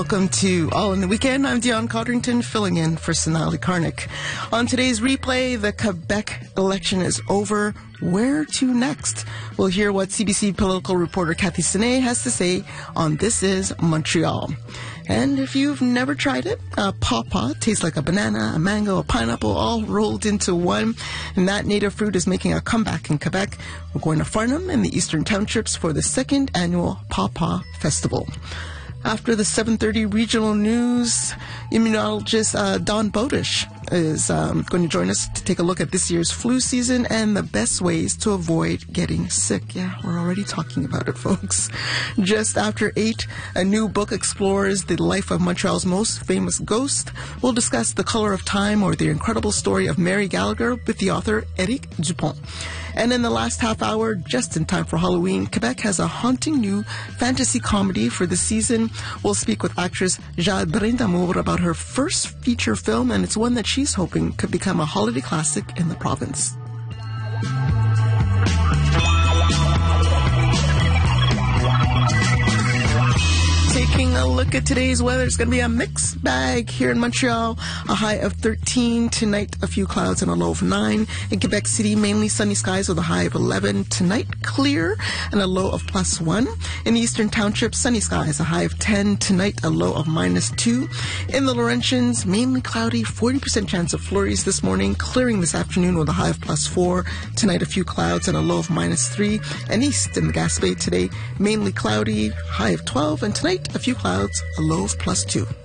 Welcome to All in the Weekend. I'm Dion Codrington, filling in for Sonali Karnik. On today's replay, the Quebec election is over. Where to next? We'll hear what CBC political reporter Cathy Sine has to say on This Is Montreal. And if you've never tried it, a pawpaw tastes like a banana, a mango, a pineapple, all rolled into one. And that native fruit is making a comeback in Quebec. We're going to Farnham in the Eastern Townships for the second annual Pawpaw Festival. After the 7:30 regional news, immunologist Don Bodish is going to join us to take a look at this year's flu season and the best ways to avoid getting sick. Yeah, we're already talking about it, folks. Just after 8, a new book explores the life of Montreal's most famous ghost. We'll discuss The Color of Time, or the incredible story of Mary Gallagher, with the author Éric Dupont. And in the last half hour, just in time for Halloween, Quebec has a haunting new fantasy comedy for the season. We'll speak with actress Jade Brindamour about her first feature film, and it's one that she's hoping could become a holiday classic in the province. Taking a look at today's weather, it's going to be a mixed bag here in Montreal. A high of 13 tonight, a few clouds and a low of 9. In Quebec City, mainly sunny skies with a high of 11 tonight, clear and a low of +1. In the Eastern Township, sunny skies, a high of 10 tonight, a low of -2. In the Laurentians, mainly cloudy, 40% chance of flurries this morning, clearing this afternoon with a high of +4. Tonight, a few clouds and a low of -3. And east in the Gaspé today, mainly cloudy, high of 12, and tonight, a few clouds, a low of +2.